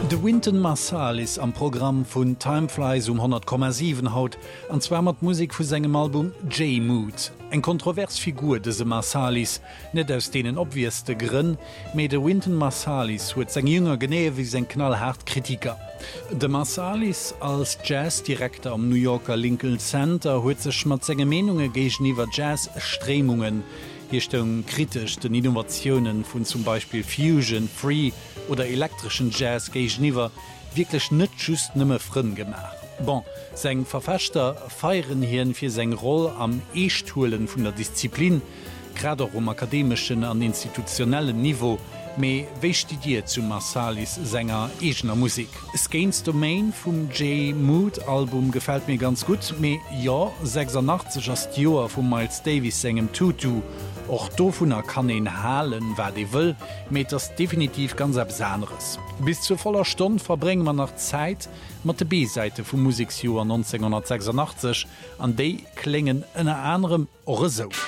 De Wynton Marsalis am Programm vun Timeflies 100,7 haut anzwer mat Musik vu segem Album J-Mood. Eg kontrovers Figur dese Marsalis, net aus denen obwieste Grinn, méi de Wynton Marsalis huet seg jünger genee wie seg knallhart Kritiker. De Marsalis als Jazzdirektor am New Yorker Lincoln Center huet sech mat sege Menunge géichniwwer Jazzstremungen, Hirstung kritisch den Innovationen vun zum Beispiel Fusion, Free oder elektrischen Jazz géichniwer wirklich net just nëmme frinn gemacht. Bon, seg Verfechter feieren hien fir seg Roll am Eeschthuelen vun der Disziplin, grad auch akademischen an institutionellen Niveau, méi wéi studiert zu Marsalis Sänger egener Musik. Skeins Domain vum J-Mood-Album gefällt mir ganz gut, méi ja 86 as Joer vum Miles Davis engem Tutu, och do vunner kann en halen, wer de wëll, méi das definitiv ganz absaneres. Bis zu voller Stunde verbring man nach Zeit mat de B-Seite vum Musiksjuer 1986, an déi klingen ënner anderem or so.